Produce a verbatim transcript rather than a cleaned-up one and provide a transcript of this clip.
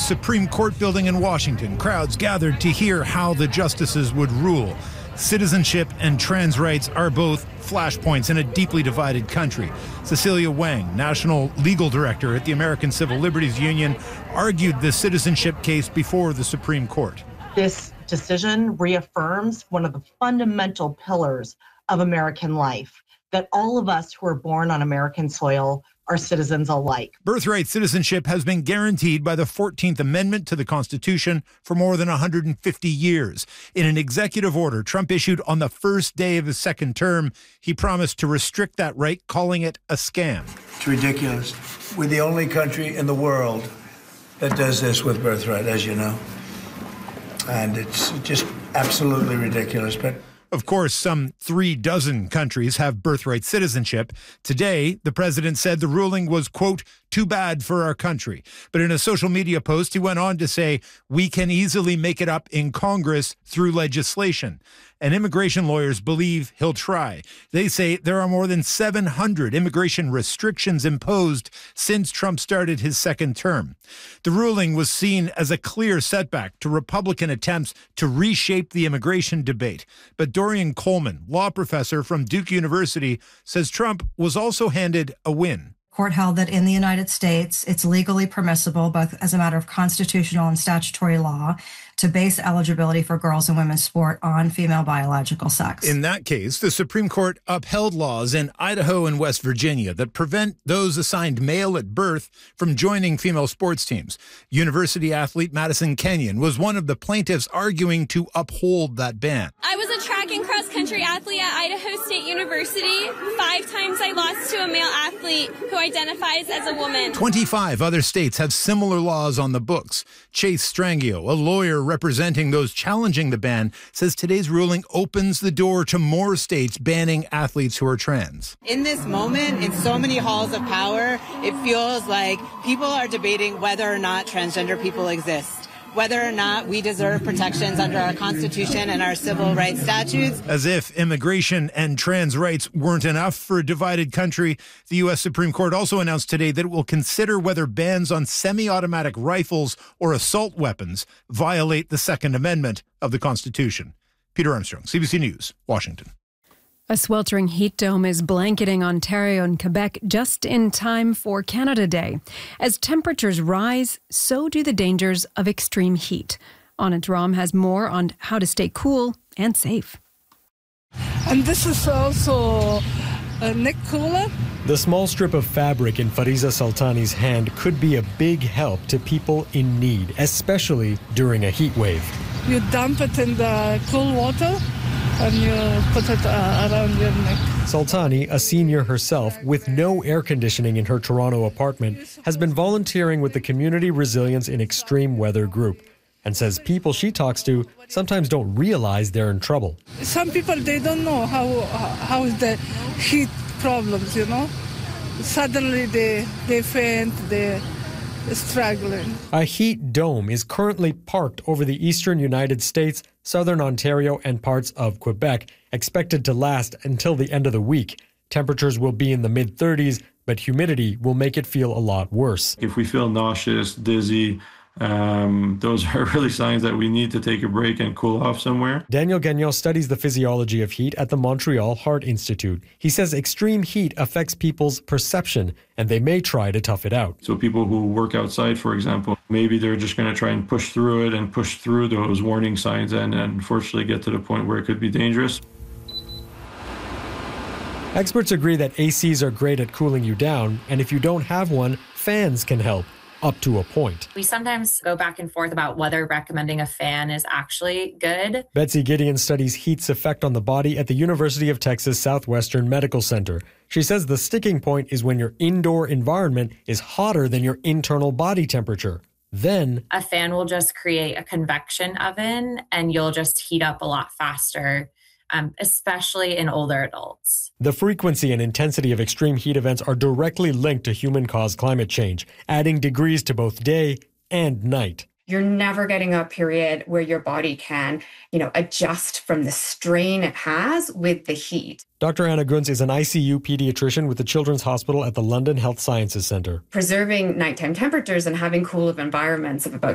Supreme Court building in Washington, crowds gathered to hear how the justices would rule. Citizenship and trans rights are both flashpoints in a deeply divided country. Cecilia Wang, National Legal Director at the American Civil Liberties Union, argued the citizenship case before the Supreme Court. This decision reaffirms one of the fundamental pillars of American life, that all of us who are born on American soil are citizens alike. Birthright citizenship has been guaranteed by the fourteenth Amendment to the Constitution for more than one hundred fifty years. In an executive order Trump issued on the first day of his second term, he promised to restrict that right, calling it a scam. It's ridiculous. We're the only country in the world that does this with birthright, as you know. And it's just absolutely ridiculous. But of course, some three dozen countries have birthright citizenship. Today, the president said the ruling was, quote, too bad for our country. But in a social media post, he went on to say, we can easily make it up in Congress through legislation. And immigration lawyers believe he'll try. They say there are more than seven hundred immigration restrictions imposed since Trump started his second term. The ruling was seen as a clear setback to Republican attempts to reshape the immigration debate. But Dorian Coleman, law professor from Duke University, says Trump was also handed a win. Court held that in the United States, it's legally permissible, both as a matter of constitutional and statutory law, to base eligibility for girls and women's sport on female biological sex. In that case, the Supreme Court upheld laws in Idaho and West Virginia that prevent those assigned male at birth from joining female sports teams. University athlete Madison Kenyon was one of the plaintiffs arguing to uphold that ban. I was a track and cross country athlete at Idaho State University. Five times I lost to a male athlete who identifies as a woman. twenty-five other states have similar laws on the books. Chase Strangio, a lawyer representing those challenging the ban, says today's ruling opens the door to more states banning athletes who are trans. In this moment, in so many halls of power, it feels like people are debating whether or not transgender people exist, whether or not we deserve protections under our Constitution and our civil rights statutes. As if immigration and trans rights weren't enough for a divided country, the U S Supreme Court also announced today that it will consider whether bans on semi-automatic rifles or assault weapons violate the Second Amendment of the Constitution. Peter Armstrong, C B C News, Washington. A sweltering heat dome is blanketing Ontario and Quebec just in time for Canada Day. As temperatures rise, so do the dangers of extreme heat. Anna Drom has more on how to stay cool and safe. And this is also a neck cooler. The small strip of fabric in Fariza Sultani's hand could be a big help to people in need, especially during a heat wave. You dump it in the cool water and you put it uh, around your neck. Sultani, a senior herself with no air conditioning in her Toronto apartment, has been volunteering with the Community Resilience in Extreme Weather group and says people she talks to sometimes don't realize they're in trouble. Some people, they don't know how how is the heat problems, you know. Suddenly they, they faint, they're struggling. A heat dome is currently parked over the eastern United States, southern Ontario, and parts of Quebec, expected to last until the end of the week. Temperatures will be in the mid thirties, but humidity will make it feel a lot worse. If we feel nauseous, dizzy, Um, those are really signs that we need to take a break and cool off somewhere. Daniel Gagnon studies the physiology of heat at the Montreal Heart Institute. He says extreme heat affects people's perception, and they may try to tough it out. So people who work outside, for example, maybe they're just going to try and push through it and push through those warning signs and, and unfortunately get to the point where it could be dangerous. Experts agree that A Cs are great at cooling you down, and if you don't have one, fans can help. Up to a point. We sometimes go back and forth about whether recommending a fan is actually good. Betsy Gideon studies heat's effect on the body at the University of Texas Southwestern Medical Center. She says the sticking point is when your indoor environment is hotter than your internal body temperature. Then a fan will just create a convection oven and you'll just heat up a lot faster. Um, especially in older adults. The frequency and intensity of extreme heat events are directly linked to human-caused climate change, adding degrees to both day and night. You're never getting a period where your body can, you know, adjust from the strain it has with the heat. Doctor Anna Gunz is an I C U pediatrician with the Children's Hospital at the London Health Sciences Centre. Preserving nighttime temperatures and having cool environments of about